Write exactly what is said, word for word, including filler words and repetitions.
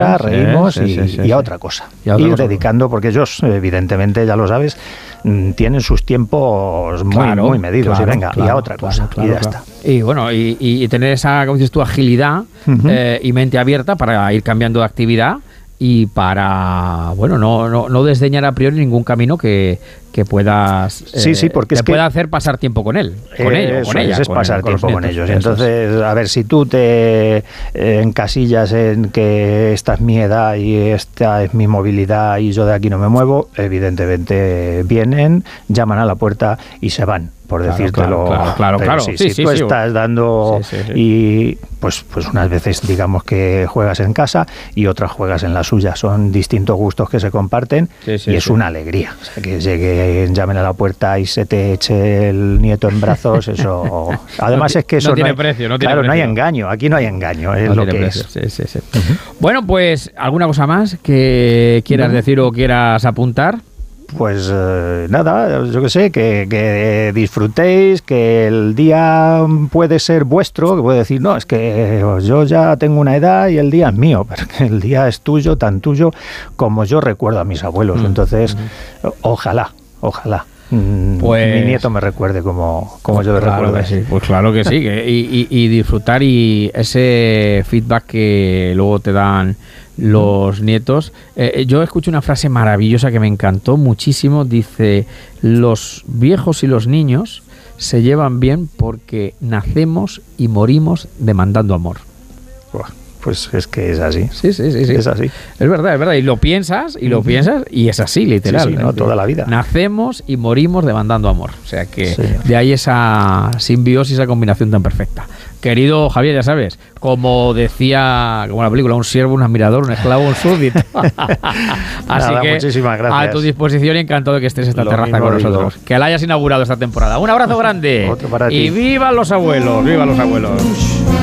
reímos sí, y, sí, sí, y a sí. otra cosa. Y a otra Ir cosa. dedicando, porque ellos, evidentemente, ya lo sabes, mm, tienen sus tiempos muy, Claro, muy medidos. claro, y venga, claro, y a otra claro, cosa. claro, y ya claro. está. Y bueno, y, y tener esa, como dices tú, agilidad Ujú. eh, y mente abierta para ir cambiando de actividad y para, bueno, no, no, no desdeñar a priori ningún camino que, que puedas eh, Sí, sí, porque te es que- pueda hacer pasar tiempo con él, con Eh, ello, con eso ella, es, es con, pasar con los tiempo con nietos. ellos. Eso es. Entonces, a ver, si tú te eh, encasillas en que esta es mi edad y esta es mi movilidad y yo de aquí no me muevo, evidentemente vienen, llaman a la puerta y se van, por Claro, decírtelo. claro, claro, Pero claro. sí, Sí, si sí, tú sí. estás dando Sí, sí, sí. y pues, pues unas veces digamos que juegas en casa y otras juegas en la suya. Son distintos gustos que se comparten Sí, sí, y es sí. una alegría. O sea, que lleguen, llamen a la puerta y se te eche el nieto en brazos, eso. Además No ti- es que eso no tiene hay- precio, no tiene claro, no hay precio. engaño. Aquí no hay engaño, es No lo tiene que precio. es. Sí, sí, sí. Bueno, pues, ¿alguna cosa más que quieras No. decir o quieras apuntar? Pues eh, nada, yo que sé, que, que disfrutéis, que el día puede ser vuestro, que puede decir, no, es que yo ya tengo una edad y el día es mío, pero que el día es tuyo, tan tuyo como yo recuerdo a mis abuelos. Mm, Entonces, ojalá, ojalá. mm, Pues- mi nieto me recuerde como, como yo le Claro recuerdo. a que él. sí, pues claro que sí, que- y, y- y disfrutar y ese feedback que luego te dan los nietos. Eh, yo escucho una frase maravillosa que me encantó muchísimo, dice, los viejos y los niños se llevan bien porque nacemos y morimos demandando amor. Buah, pues es que es así. Sí, sí, sí, sí. Es así. Es verdad, es verdad. Y lo piensas, y lo piensas, y es así, literal. Sí, sí, no, toda la vida. Nacemos y morimos demandando amor. O sea que Sí. de ahí esa simbiosis, esa combinación tan perfecta. Querido Javier, ya sabes, como decía, como la película, un siervo, un admirador, un esclavo, un súbdito. Así Nada, que muchísimas gracias. a tu disposición y encantado de que estés esta Lo terraza mismo con digo. nosotros. Que la hayas inaugurado esta temporada. Un abrazo grande. Otro para y ti. vivan los abuelos, vivan los abuelos.